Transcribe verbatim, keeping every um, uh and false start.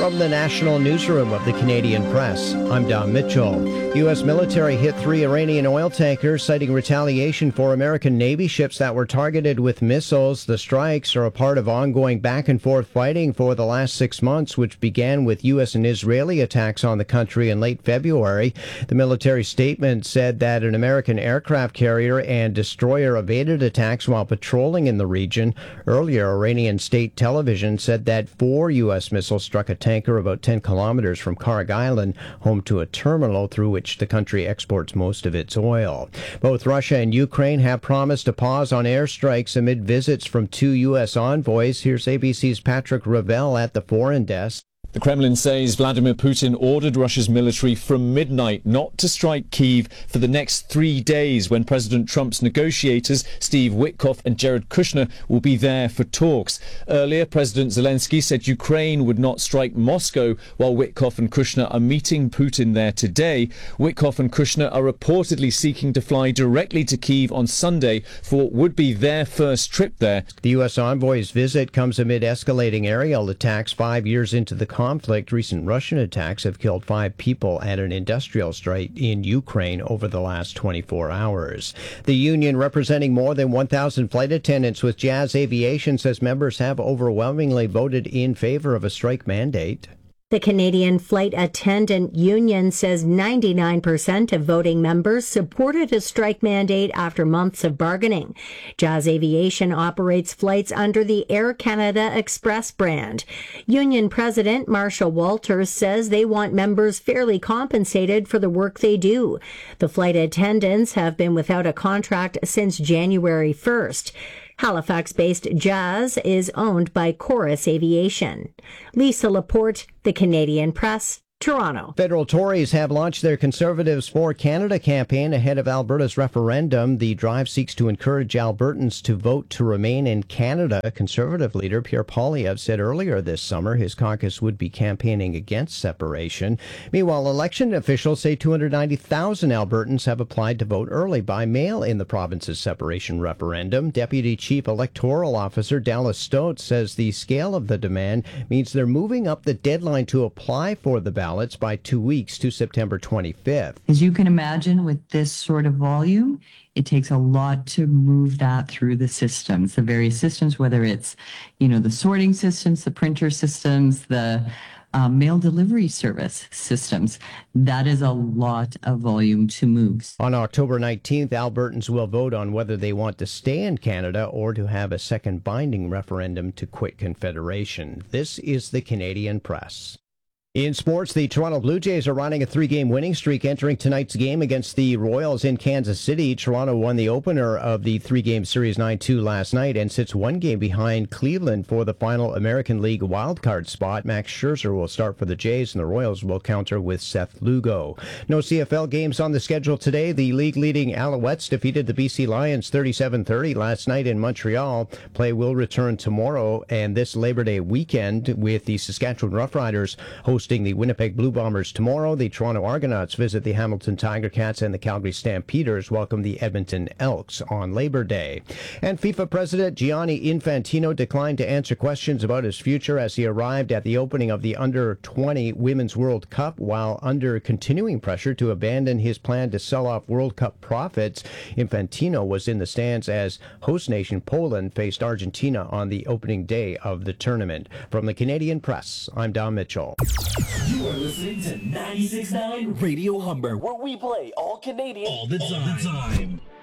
From the National Newsroom of the Canadian Press, I'm Don Mitchell. The U S military hit three Iranian oil tankers, citing retaliation for American Navy ships that were targeted with missiles. The strikes are a part of ongoing back-and-forth fighting for the last six months, which began with U S and Israeli attacks on the country in late February. The military statement said that an American aircraft carrier and destroyer evaded attacks while patrolling in the region. Earlier, Iranian state television said that four U S missiles struck a tanker about ten kilometers from Karg Island, home to a terminal through which the country exports most of its oil. Both Russia and Ukraine have promised a pause on airstrikes amid visits from two U S envoys. Here's A B C's Patrick Ravel at the Foreign Desk. The Kremlin says Vladimir Putin ordered Russia's military from midnight not to strike Kyiv for the next three days when President Trump's negotiators, Steve Witkoff and Jared Kushner, will be there for talks. Earlier, President Zelensky said Ukraine would not strike Moscow, while Witkoff and Kushner are meeting Putin there today. Witkoff and Kushner are reportedly seeking to fly directly to Kyiv on Sunday for what would be their first trip there. The U S envoy's visit comes amid escalating aerial attacks five years into the conflict. Conflict. Recent Russian attacks have killed five people at an industrial site in Ukraine over the last twenty-four hours. The union, representing more than one thousand flight attendants with Jazz Aviation, says members have overwhelmingly voted in favor of a strike mandate. The Canadian Flight Attendant Union says ninety-nine percent of voting members supported a strike mandate after months of bargaining. Jazz Aviation operates flights under the Air Canada Express brand. Union President Marshall Walters says they want members fairly compensated for the work they do. The flight attendants have been without a contract since January first. Halifax-based Jazz is owned by Chorus Aviation. Lisa Laporte, The Canadian Press, Toronto. Federal Tories have launched their Conservatives for Canada campaign ahead of Alberta's referendum. The drive seeks to encourage Albertans to vote to remain in Canada. Conservative leader Pierre Poilievre said earlier this summer his caucus would be campaigning against separation. Meanwhile, election officials say two hundred ninety thousand Albertans have applied to vote early by mail in the province's separation referendum. Deputy Chief Electoral Officer Dallas Stotz says the scale of the demand means they're moving up the deadline to apply for the ballot ballots by two weeks to September twenty-fifth. As you can imagine, with this sort of volume, it takes a lot to move that through the systems, the various systems, whether it's, you know, the sorting systems, the printer systems, the uh, mail delivery service systems. That is a lot of volume to move. On October nineteenth, Albertans will vote on whether they want to stay in Canada or to have a second binding referendum to quit Confederation. This is the Canadian Press. In sports, the Toronto Blue Jays are riding a three-game winning streak entering tonight's game against the Royals in Kansas City. Toronto won the opener of the three-game series nine two last night and sits one game behind Cleveland for the final American League wildcard spot. Max Scherzer will start for the Jays, and the Royals will counter with Seth Lugo. No C F L games on the schedule today. The league-leading Alouettes defeated the B C Lions thirty-seven thirty last night in Montreal. Play will return tomorrow and this Labor Day weekend with the Saskatchewan Roughriders hosting the Winnipeg Blue Bombers tomorrow. The Toronto Argonauts visit the Hamilton Tiger Cats, and the Calgary Stampeders welcome the Edmonton Elks on Labor Day. And FIFA President Gianni Infantino declined to answer questions about his future as he arrived at the opening of the under twenty Women's World Cup. While under continuing pressure to abandon his plan to sell off World Cup profits, Infantino was in the stands as host nation Poland faced Argentina on the opening day of the tournament. From the Canadian Press, I'm Don Mitchell. You are listening to ninety-six point nine Radio Humber, where we play all Canadian all the time. All the time.